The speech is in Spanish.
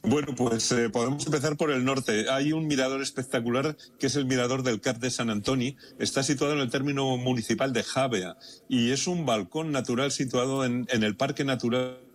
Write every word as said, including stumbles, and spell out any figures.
Bueno, pues eh, podemos empezar por el norte. Hay un mirador espectacular que es el mirador del Cap de Sant Antoni. Está situado en el término municipal de Jábea y es un balcón natural situado en, en el Parque Natural